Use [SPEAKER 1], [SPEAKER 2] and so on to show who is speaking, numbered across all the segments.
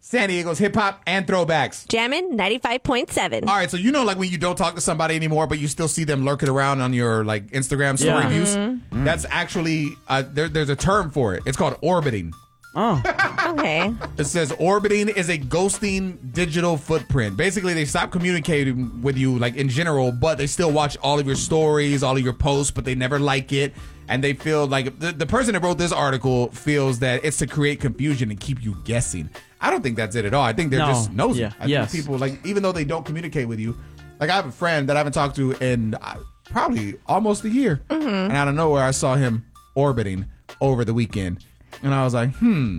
[SPEAKER 1] San Diego's hip hop and throwbacks.
[SPEAKER 2] Jammin' 95.7.
[SPEAKER 1] All right, so you know, like when you don't talk to somebody anymore, but you still see them lurking around on your like Instagram story views. That's actually there's a term for it. It's called orbiting.
[SPEAKER 3] Oh,
[SPEAKER 2] Okay.
[SPEAKER 1] It says orbiting is a ghosting digital footprint. Basically, they stop communicating with you like in general, but they still watch all of your stories, all of your posts, but they never like it. And they feel like the person that wrote this article feels that it's to create confusion and keep you guessing. I don't think that's it at all. I think they're just nosy.
[SPEAKER 3] Yeah.
[SPEAKER 1] I think people, like, even though they don't communicate with you, like I have a friend that I haven't talked to in probably almost a year. And out of nowhere, I saw him orbiting over the weekend. And I was like,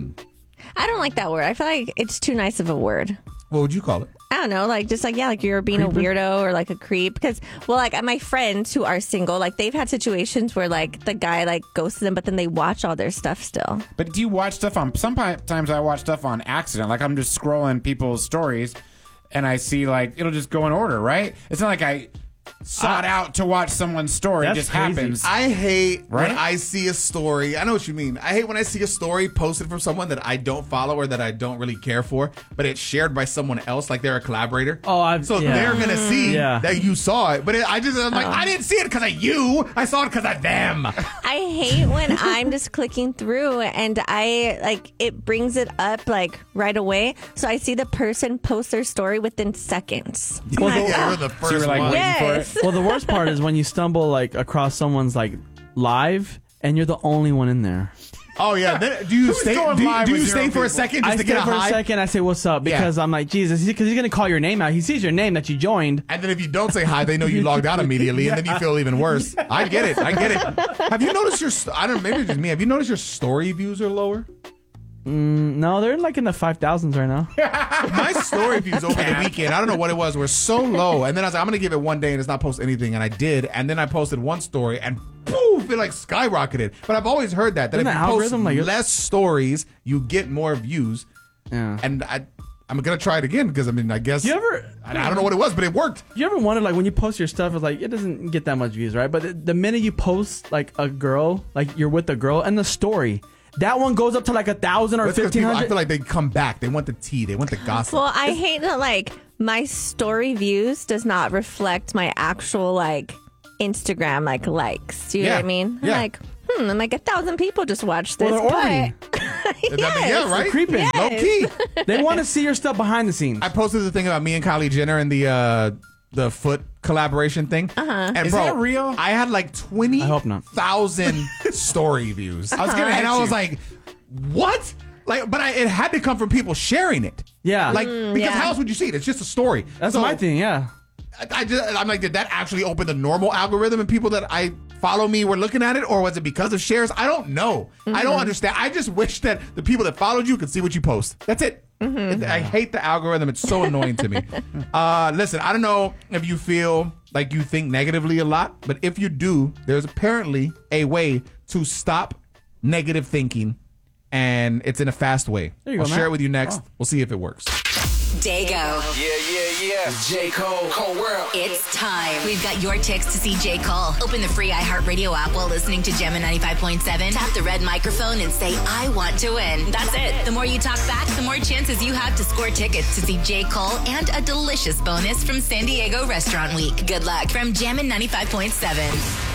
[SPEAKER 2] I don't like that word. I feel like it's too nice of a word.
[SPEAKER 1] What would you call it?
[SPEAKER 2] I don't know, like just like, yeah, like you're being a weirdo or like a creep. Because, well, like my friends who are single, like they've had situations where like the guy like ghosted them, but then they watch all their stuff still.
[SPEAKER 4] But do you watch stuff on, sometimes I watch stuff on accident. Like I'm just scrolling people's stories and I see like, it'll just go in order, right? It's not like I sought out to watch someone's story. It
[SPEAKER 3] That's
[SPEAKER 4] just
[SPEAKER 3] crazy.
[SPEAKER 4] happens.
[SPEAKER 1] I hate
[SPEAKER 4] Right?
[SPEAKER 1] when I see a story. I know what you mean. I hate when I see a story posted from someone that I don't follow or that I don't really care for, but it's shared by someone else, like they're a collaborator. So they're gonna see that you saw it. But I'm like, I didn't see it because of you. I saw it because of them.
[SPEAKER 2] I hate when I'm just clicking through and I like it brings it up like right away. So I see the person post their story within seconds.
[SPEAKER 1] Yeah, you're the
[SPEAKER 4] So
[SPEAKER 1] first
[SPEAKER 4] you were like
[SPEAKER 1] one.
[SPEAKER 4] waiting for it.
[SPEAKER 2] Yes.
[SPEAKER 3] well, the worst part is when you stumble like across someone's like live and you're the only one in there.
[SPEAKER 1] Oh yeah. Then, do you stay?
[SPEAKER 4] going
[SPEAKER 1] Do
[SPEAKER 4] live
[SPEAKER 1] you
[SPEAKER 4] with
[SPEAKER 1] stay
[SPEAKER 4] zero
[SPEAKER 1] for a
[SPEAKER 4] people?
[SPEAKER 1] second just
[SPEAKER 3] I
[SPEAKER 1] to
[SPEAKER 3] stay
[SPEAKER 1] get a
[SPEAKER 3] for
[SPEAKER 1] high?
[SPEAKER 3] a second. I say what's up because I'm like Jesus, because he's gonna call your name out. He sees your name that you joined.
[SPEAKER 1] And then if you don't say hi, they know you logged out immediately, and then you feel even worse. I get it. Have you noticed your? I don't know. Maybe it's just me. Have you noticed your story views are lower?
[SPEAKER 3] No, they're like in the 5,000s right now.
[SPEAKER 1] My story views over the weekend, I don't know what it was, were so low. And then I was like, I'm going to give it one day and it's not post anything. And I did. And then I posted one story and poof, it like skyrocketed. But I've always heard that
[SPEAKER 3] Isn't
[SPEAKER 1] if
[SPEAKER 3] that
[SPEAKER 1] you post
[SPEAKER 3] algorithm, like,
[SPEAKER 1] less stories, you get more views.
[SPEAKER 3] Yeah.
[SPEAKER 1] And I'm going to try it again because, I mean, I guess.
[SPEAKER 3] You ever?
[SPEAKER 1] I don't know what it was, but it worked.
[SPEAKER 3] You ever wonder, like, when you post your stuff, it's like, it doesn't get that much views, right? But the minute you post, like, a girl, like, you're with a girl, and the story, that one goes up to, like, 1,000 or
[SPEAKER 1] That's 'cause people, I
[SPEAKER 3] 1,500.
[SPEAKER 1] feel like they come back. They want the tea. They want the gossip.
[SPEAKER 2] Well, I hate that like my story views does not reflect my actual like Instagram like likes. Do you know what I mean? I'm
[SPEAKER 1] Yeah.
[SPEAKER 2] like, I'm like 1,000 people just watched this.
[SPEAKER 3] Well, they're orbiting.
[SPEAKER 1] Yeah, right?
[SPEAKER 3] creeping.
[SPEAKER 2] Yes.
[SPEAKER 1] Low key.
[SPEAKER 3] They want to see your stuff behind the scenes.
[SPEAKER 1] I posted the thing about me and Kylie Jenner and the foot collaboration thing. And
[SPEAKER 4] Is
[SPEAKER 1] bro,
[SPEAKER 4] that real?
[SPEAKER 1] I had like
[SPEAKER 3] I hope not.
[SPEAKER 1] 20,000 story views. I was
[SPEAKER 4] gonna
[SPEAKER 1] and
[SPEAKER 4] ask
[SPEAKER 1] I was
[SPEAKER 4] you.
[SPEAKER 1] like, what? Like, but it had to come from people sharing it.
[SPEAKER 3] Yeah.
[SPEAKER 1] Like, because
[SPEAKER 2] yeah.
[SPEAKER 1] how else would you see it? It's just a story.
[SPEAKER 3] That's
[SPEAKER 1] So,
[SPEAKER 3] my thing, yeah.
[SPEAKER 1] I'm like, did that actually open the normal algorithm and people that I follow me were looking at it, or was it because of shares? I don't know. I don't understand. I just wish that the people that followed you could see what you post. That's it. I hate the algorithm. It's so annoying to me. Listen, I don't know if you feel like you think negatively a lot, but if you do, there's apparently a way to stop negative thinking, and it's in a fast way.
[SPEAKER 3] There you
[SPEAKER 1] I'll
[SPEAKER 3] go,
[SPEAKER 1] share
[SPEAKER 3] Matt.
[SPEAKER 1] it with you next. We'll see if it works.
[SPEAKER 5] Dago.
[SPEAKER 6] Yeah. J. Cole. Cole World.
[SPEAKER 5] It's time. We've got your tickets to see J. Cole. Open the free iHeartRadio app while listening to Gemma 95.7. Tap the red microphone and say, I want to win. That's it. The more you talk back, the more chances you have to score tickets to see J. Cole and a delicious bonus from San Diego Restaurant Week. Good luck from Gemma 95.7.